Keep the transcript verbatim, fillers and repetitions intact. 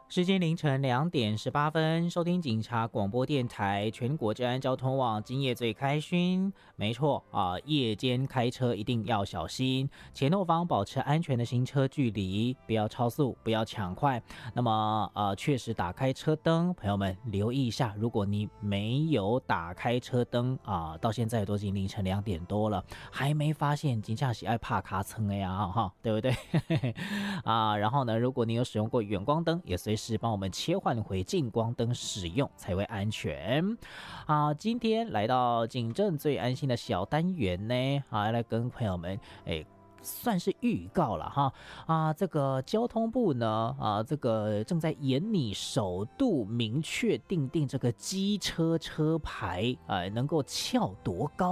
时间凌晨两点十八分，收听警察广播电台全国治安交通网，今夜最开勋。没错啊、呃，夜间开车一定要小心，前后方保持安全的行车距离，不要超速，不要抢快。那么呃，确实打开车灯，朋友们留意一下，如果你没有打开车灯啊、呃，到现在都已经凌晨两点多了，还没发现，真的是爱怕卡蹭的呀，哈，对不对？啊，然后呢，如果你有使用过远光灯，也随时帮我们切换回近光灯使用，才会安全。啊，今天来到警政最安心的小单元呢，啊，来跟朋友们诶。算是预告了哈啊，这个交通部呢啊，这个正在研拟首度明确定定这个机车车牌啊，能够翘多高。